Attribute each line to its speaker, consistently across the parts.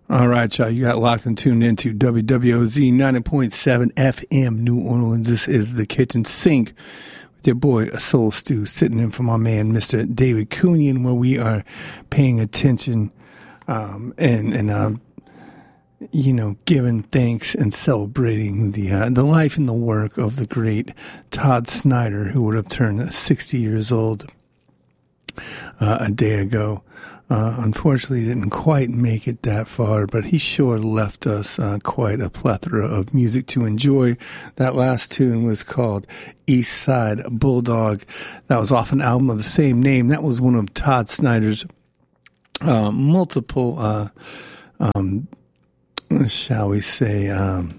Speaker 1: All right, y'all. You got locked and tuned into WWOZ 90.7 FM New Orleans. This is The Kitchen Sink with your boy, Soul Stew, sitting in for my man, Mr. David Cunyan, where we are paying attention and giving thanks and celebrating the life and the work of the great Todd Snider, who would have turned 60 years old a day ago. Unfortunately, didn't quite make it that far, but he sure left us quite a plethora of music to enjoy. That last tune was called East Side Bulldog. That was off an album of the same name. That was one of Todd Snider's multiple, shall we say,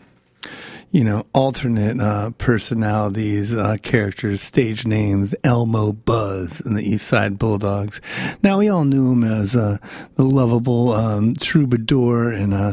Speaker 1: alternate personalities, characters, stage names, Elmo, Buzz, and the East Side Bulldogs. Now, we all knew him as the lovable troubadour and,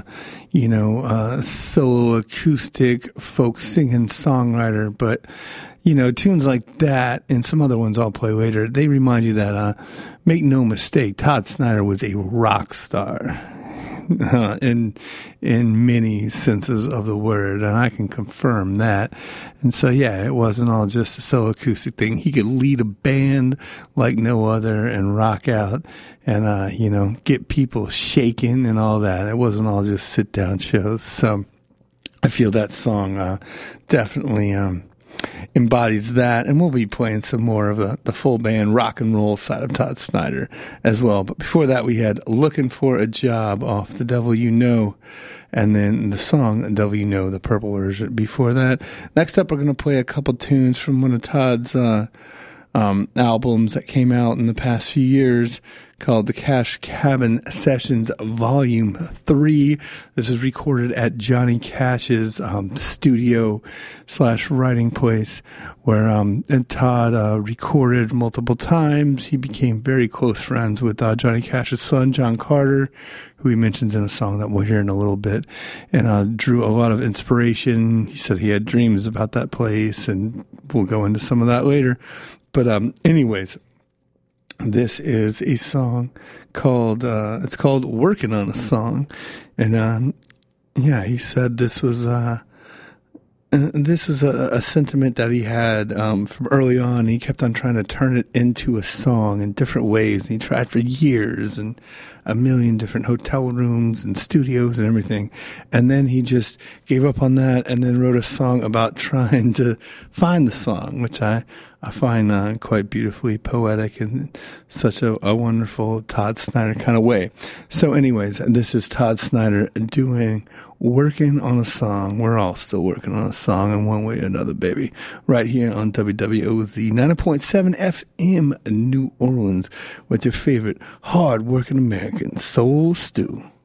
Speaker 1: solo acoustic folk singing songwriter. But, tunes like that and some other ones I'll play later, they remind you that, make no mistake, Todd Snider was a rock star. In many senses of the word, and I can confirm that. And so, yeah, it wasn't all just a solo acoustic thing. He could lead a band like no other and rock out and, get people shaking and all that. It wasn't all just sit-down shows. So I feel that song definitely embodies that, and we'll be playing some more of the full band rock and roll side of Todd Snider as well. But before that, we had Looking for a Job off The Devil You Know, and then the song The Devil You Know, the purple version before that. Next up, we're going to play a couple tunes from one of Todd's albums that came out in the past few years, called the Cash Cabin Sessions Volume 3. This is recorded at Johnny Cash's studio / writing place, where and Todd recorded multiple times. He became very close friends with Johnny Cash's son, John Carter, who he mentions in a song that we'll hear in a little bit, and drew a lot of inspiration. He said he had dreams about that place, and we'll go into some of that later. But anyways, this is a song called, it's called Working on a Song. And, he said this was a sentiment that he had from early on. He kept on trying to turn it into a song in different ways. And he tried for years and a million different hotel rooms and studios and everything. And then he just gave up on that and then wrote a song about trying to find the song, which I find quite beautifully poetic in such a wonderful Todd Snider kind of way. So anyways, this is Todd Snider working on a song. We're all still working on a song in one way or another, baby. Right here on WWOZ 90.7 FM New Orleans with your favorite hard-working American, Soul Stew.